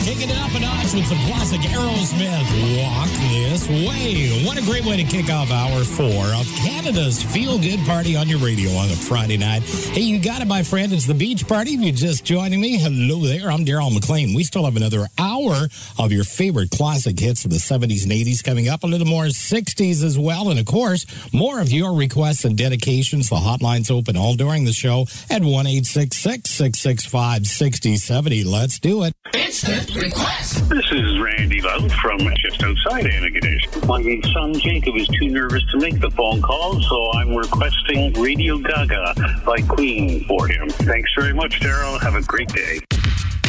Kicking it up a notch with some classic Aerosmith, Walk This Way. What a great way to kick off hour 4 of Canada's feel-good party on your radio on a Friday night. Hey, you got it, my friend. It's the Beach Party. If you're just joining me, hello there. I'm Daryl McLean. We still have another hour of your favorite classic hits of the 70s and 80s coming up. A little more 60s as well. And, of course, more of your requests and dedications. The hotline's open all during the show at 1-866-665-6070. Let's do it. Instant request. This is Randy Lowe from just outside Antigonish. My son Jacob is too nervous to make the phone call, so I'm requesting Radio Gaga by Queen for him. Thanks very much, Daryl. Have a great day.